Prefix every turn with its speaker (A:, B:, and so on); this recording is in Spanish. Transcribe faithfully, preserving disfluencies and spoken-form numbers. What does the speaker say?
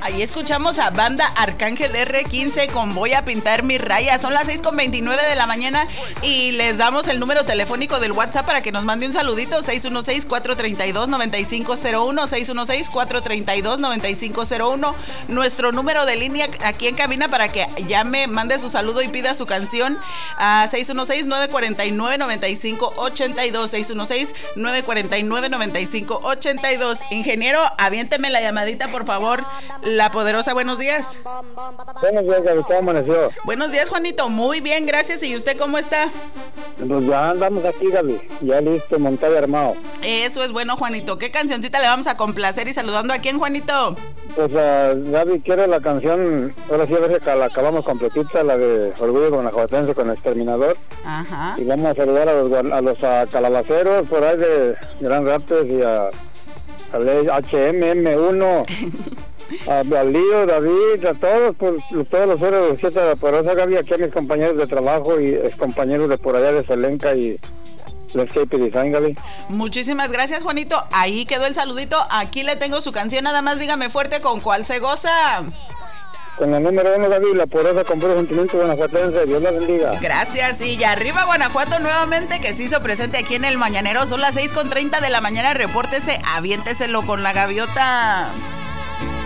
A: Ahí escuchamos a Banda Arcángel erre quince con Voy a pintar mi raya. Son las seis con veintinueve de la mañana y les damos el número telefónico del WhatsApp para que nos mande un saludito. seis uno seis, cuatro tres dos, nueve cinco cero uno, seis uno seis, cuatro tres dos, nueve cinco cero uno. Nuestro número de línea aquí en cabina para que llame, mande su saludo y pida su canción a seis uno seis, nueve cuatro nueve, nueve cinco ocho dos, seis uno seis, nueve cuatro nueve, nueve cinco ocho dos. Ingeniero, aviénteme la llamadita, por favor. La Poderosa, buenos días.
B: Buenos días, Gaby, ¿cómo amaneció?
A: Buenos días, Juanito, muy bien, gracias. ¿Y usted cómo está?
B: Pues ya andamos aquí, Gaby, ya listo, montado y armado.
A: Eso es bueno, Juanito. ¿Qué cancioncita le vamos a complacer y saludando a quién, Juanito?
B: Pues uh, Gaby, quiero la canción, ahora sí a ver si la acabamos completita, la de Orgullo Guanajuatense con Exterminador.
A: Ajá.
B: Y vamos a saludar a los, a los a calabaceros por ahí de Gran Rapids y a, a H M M uno. A Lío, David, a todos, pues, todos los héroes de siete de la Poderosa, Gaby, aquí a mis compañeros de trabajo y ex compañeros de por allá de Selenca y Landscape Design, Gaby.
A: Muchísimas gracias, Juanito. Ahí quedó el saludito. Aquí le tengo su canción, nada más dígame fuerte con cuál se goza.
B: Con el número uno, Gaby, la Poderosa con puro sentimiento guanajuatense. Dios la bendiga.
A: Gracias, y ya arriba Guanajuato nuevamente, que se hizo presente aquí en el Mañanero. Son las seis con treinta de la mañana, repórtese, aviénteselo con la gaviota.